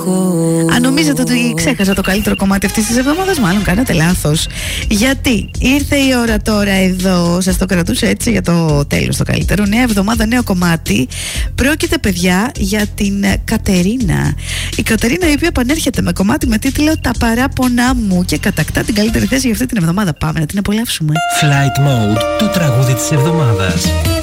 Αν νομίζετε ότι ξέχασα το καλύτερο κομμάτι αυτής της εβδομάδας, μάλλον κάνατε λάθος. Γιατί ήρθε η ώρα τώρα εδώ, σας το κρατούσα έτσι για το τέλος το καλύτερο. Νέα εβδομάδα, νέο κομμάτι. Πρόκειται, παιδιά, για την Κατερίνα. Η Κατερίνα, η οποία επανέρχεται με κομμάτι με τίτλο «Τα παράπονά μου» και κατακτά την καλύτερη θέση για αυτή την εβδομάδα. Πάμε να την απολαύσουμε. Flight Mode, το τραγούδι της εβδομάδας.